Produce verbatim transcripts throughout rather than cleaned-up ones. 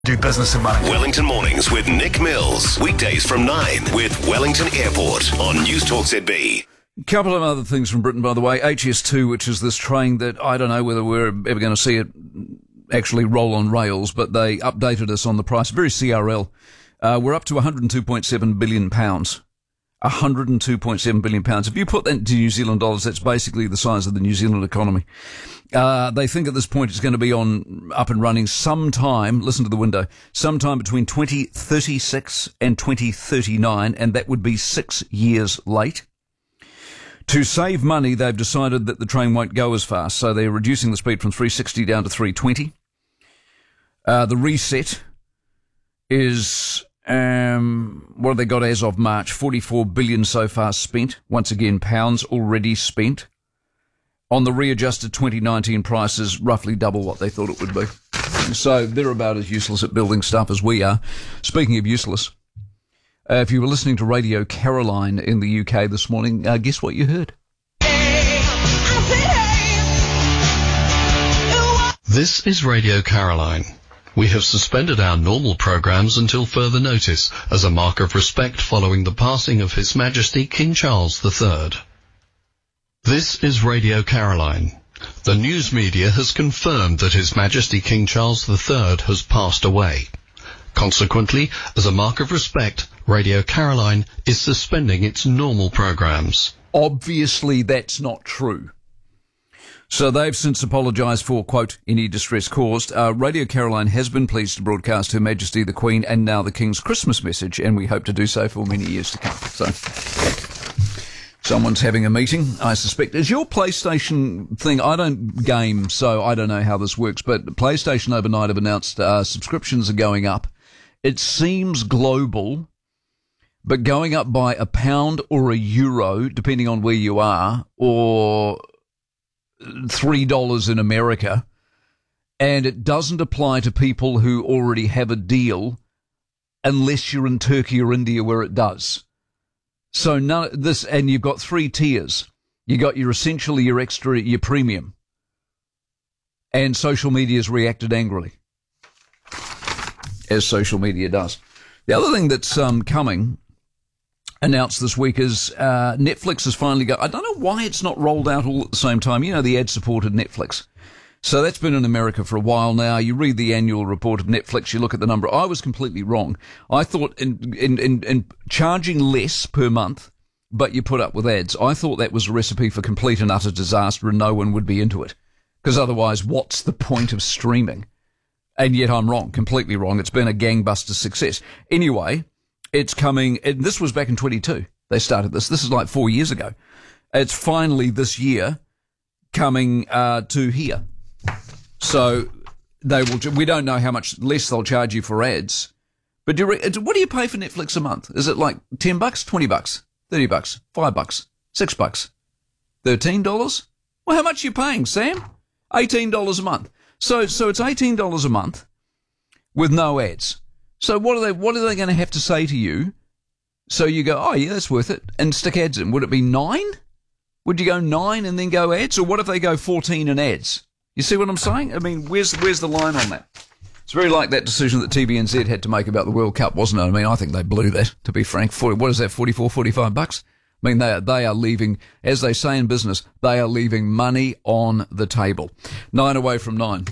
Do business in money. Wellington Mornings with Nick Mills. Weekdays from nine with Wellington Airport on News Talk Z B. A couple of other things from Britain, by the way. H S two, which is this train that I don't know whether we're ever going to see it actually roll on rails, but they updated us on the price. Very C R L. Uh, we're up to one hundred two point seven billion pounds. one hundred two point seven billion pounds. If you put that into New Zealand dollars, that's basically the size of the New Zealand economy. Uh, they think at this point it's going to be on up and running sometime, listen to the window, sometime between twenty thirty-six and twenty thirty-nine, and that would be six years late. To save money, they've decided that the train won't go as fast, so they're reducing the speed from three sixty down to three twenty. Uh, the reset is, um, what have they got as of March? forty-four billion so far spent. Once again, pounds already spent. On the readjusted twenty nineteen prices, roughly double what they thought it would be. So they're about as useless at building stuff as we are. Speaking of useless, uh, if you were listening to Radio Caroline in the U K this morning, uh, guess what you heard? This is Radio Caroline. We have suspended our normal programs until further notice as a mark of respect following the passing of His Majesty King Charles the Third. This is Radio Caroline. The news media has confirmed that His Majesty King Charles the Third has passed away. Consequently, as a mark of respect, Radio Caroline is suspending its normal programs. Obviously, that's not true. So they've since apologised for, quote, any distress caused. Uh, Radio Caroline has been pleased to broadcast Her Majesty the Queen and now the King's Christmas message, and we hope to do so for many years to come. So, someone's having a meeting, I suspect. Is your PlayStation thing, I don't game, so I don't know how this works, but PlayStation overnight have announced uh, subscriptions are going up. It seems global, but going up by a pound or a euro, depending on where you are, or three dollars in America, and it doesn't apply to people who already have a deal unless you're in Turkey or India where it does. So none this, and you've got three tiers. You got your essentially your extra, your premium, and social media's reacted angrily, as social media does. The other thing that's um, coming, announced this week, is uh, Netflix has finally got. I don't know why it's not rolled out all at the same time. You know, the ad-supported Netflix. So that's been in America for a while now. You read the annual report of Netflix, you look at the number. I was completely wrong. I thought in, in, in, in charging less per month, but you put up with ads, I thought that was a recipe for complete and utter disaster and no one would be into it. Because otherwise, what's the point of streaming? And yet I'm wrong, completely wrong. It's been a gangbuster success. Anyway, it's coming, and this was back in twenty-two. They started this. This is like four years ago. It's finally this year coming uh, to here. So they will. We don't know how much less they'll charge you for ads. But do you, what do you pay for Netflix a month? Is it like ten bucks, twenty bucks, thirty bucks, five bucks, six bucks, thirteen dollars? Well, how much are you paying, Sam? Eighteen dollars a month. So so it's eighteen dollars a month with no ads. So what are they? What are they going to have to say to you? So you go, oh yeah, that's worth it, and stick ads in. Would it be nine? Would you go nine and then go ads, or what if they go fourteen and ads? You see what I'm saying? I mean, where's where's the line on that? It's very like that decision that T V N Z had to make about the World Cup, wasn't it? I mean, I think they blew that, to be frank. forty, what is that, forty-four, forty-five bucks? I mean, they are, they are leaving, as they say in business, they are leaving money on the table. Nine away from nine.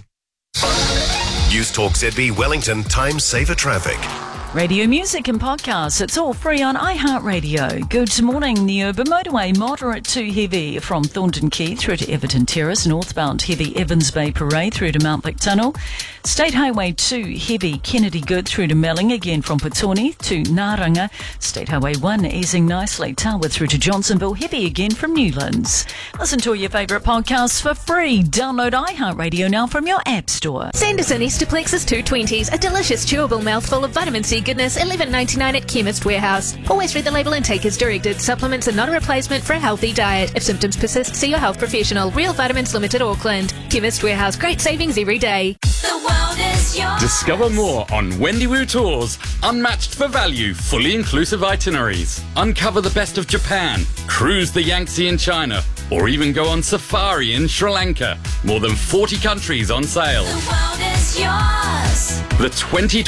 News Talk Z B Wellington, time saver traffic. Radio music and podcasts, it's all free on iHeartRadio. Good morning. The urban motorway, moderate to heavy from Thornton Quay through to Everton Terrace, northbound heavy Evans Bay Parade through to Mount Vic Tunnel. State Highway two, heavy Kennedy Good through to Melling, again from Petone to Naranga. State Highway one, easing nicely, Tarwood through to Johnsonville, heavy again from Newlands. Listen to all your favourite podcasts for free. Download iHeartRadio now from your app store. Sanderson Easterplexus two twenties, a delicious chewable mouthful of vitamin C goodness, eleven ninety-nine at Chemist Warehouse. Always read the label and take as directed. Supplements are not a replacement for a healthy diet. If symptoms persist, see your health professional. Real Vitamins Limited, Auckland. Chemist Warehouse, great savings every day. The world is yours. Discover more on Wendiwoo Tours. Unmatched for value, fully inclusive itineraries. Uncover the best of Japan. Cruise the Yangtze in China. Or even go on safari in Sri Lanka. More than forty countries on sale. The world is yours. yours. The twenty